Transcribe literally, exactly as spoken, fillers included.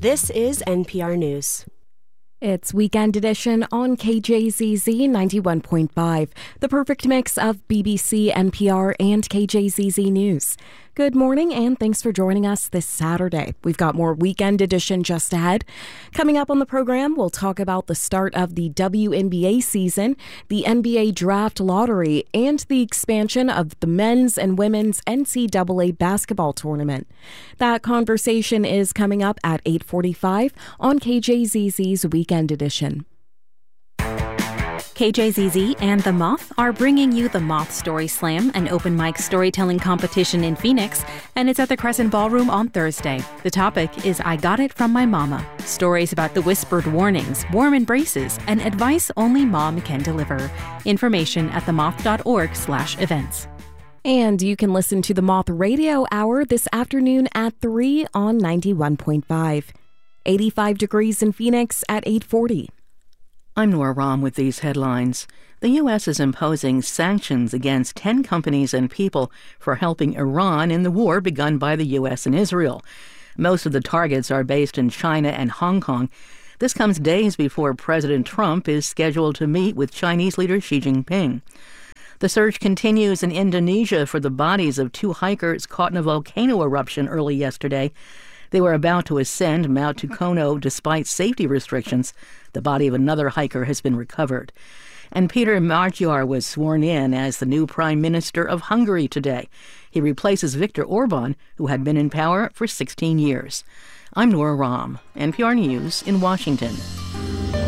This is N P R News. It's Weekend Edition on K J Z Z ninety-one point five, the perfect mix of B B C, N P R, and K J Z Z News. Good morning, and thanks for joining us this Saturday. We've got more Weekend Edition just ahead. Coming up on the program, we'll talk about the start of the W N B A season, the N B A Draft Lottery, and the expansion of the men's and women's N C double A basketball tournament. That conversation is coming up at eight forty-five on K J Z Z's Weekend Edition. K J Z Z and The Moth are bringing you the Moth Story Slam, an open mic storytelling competition in Phoenix, and it's at the Crescent Ballroom on Thursday. The topic is I Got It From My Mama. Stories about the whispered warnings, warm embraces, and advice only mom can deliver. Information at themoth.org slash events. And you can listen to the Moth Radio Hour this afternoon at three on ninety-one point five. eighty-five degrees in Phoenix at eight forty. I'm Nora Rahm with these headlines. The U S is imposing sanctions against ten companies and people for helping Iran in the war begun by the U S and Israel. Most of the targets are based in China and Hong Kong. This comes days before President Trump is scheduled to meet with Chinese leader Xi Jinping. The search continues in Indonesia for the bodies of two hikers caught in a volcano eruption early yesterday. They were about to ascend Mount Tukono despite safety restrictions. The body of another hiker has been recovered. And Peter Magyar was sworn in as the new Prime Minister of Hungary today. He replaces Viktor Orban, who had been in power for sixteen years. I'm Nora Rahm, N P R News in Washington.